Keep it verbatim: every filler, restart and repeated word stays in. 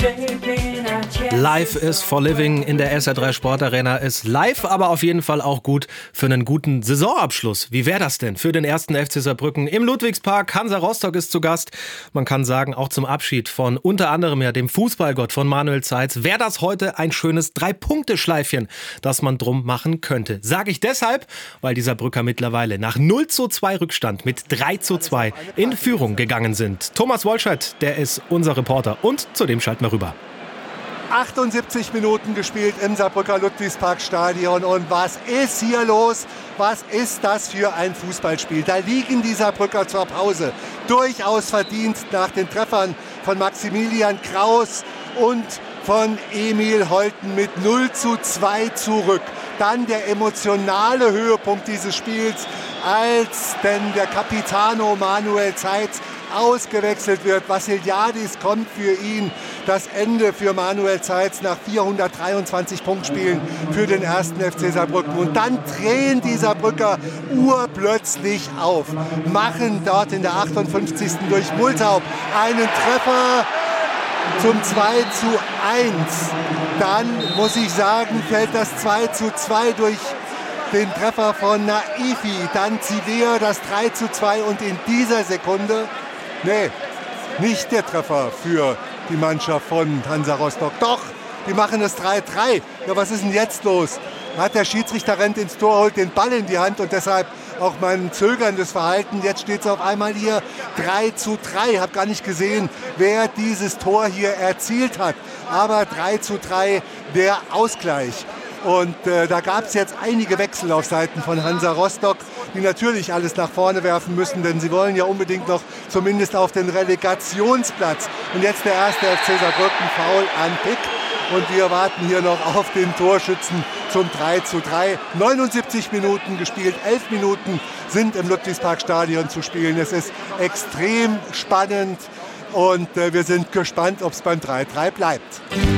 Life is for living in der S R drei Sportarena ist live, aber auf jeden Fall auch gut für einen guten Saisonabschluss. Wie wäre das denn für den ersten F C Saarbrücken im Ludwigspark? Hansa Rostock ist zu Gast. Man kann sagen, auch zum Abschied von unter anderem ja dem Fußballgott von Manuel Zeitz wäre das heute ein schönes Drei-Punkte-Schleifchen, das man drum machen könnte. Sage ich deshalb, weil die Saarbrücker mittlerweile nach null zu zwei Rückstand mit drei zu zwei in Führung gegangen sind. Thomas Wolschert, der ist unser Reporter und zu dem schalten wir rüber. achtundsiebzig Minuten gespielt im Saarbrücker Ludwigsparkstadion. Und was ist hier los? Was ist das für ein Fußballspiel? Da liegen die Saarbrücker zur Pause durchaus verdient nach den Treffern von Maximilian Kraus und von Emil Holten mit null zu zwei zurück. Dann der emotionale Höhepunkt dieses Spiels, als denn der Capitano Manuel Zeitz ausgewechselt wird. Vassiliadis kommt für ihn. Das Ende für Manuel Zeitz nach vierhundertdreiundzwanzig Punktspielen für den ersten F C Saarbrücken. Und dann drehen die Saarbrücker urplötzlich auf, machen dort in der achtundfünfzigsten durch Multhaup einen Treffer zum zwei zu eins. Dann, muss ich sagen, fällt das zwei zu zwei durch den Treffer von Naifi. Dann Zivea das drei zu zwei und in dieser Sekunde, nee, nicht der Treffer für die Mannschaft von Hansa Rostock. Doch, die machen es drei drei. Ja, was ist denn jetzt los? Hat der Schiedsrichter rennt ins Tor, holt den Ball in die Hand und deshalb auch mein zögerndes Verhalten. Jetzt steht es auf einmal hier drei zu drei. Ich habe gar nicht gesehen, wer dieses Tor hier erzielt hat. Aber drei zu drei der Ausgleich. Und äh, da gab es jetzt einige Wechsel auf Seiten von Hansa Rostock, die natürlich alles nach vorne werfen müssen, denn sie wollen ja unbedingt noch zumindest auf den Relegationsplatz. Und jetzt der erste F C Saarbrücken, Foul an Pick. Und wir warten hier noch auf den Torschützen zum drei zu drei. neunundsiebzig Minuten gespielt, elf Minuten sind im Ludwigsparkstadion zu spielen. Es ist extrem spannend und äh, wir sind gespannt, ob es beim drei drei bleibt.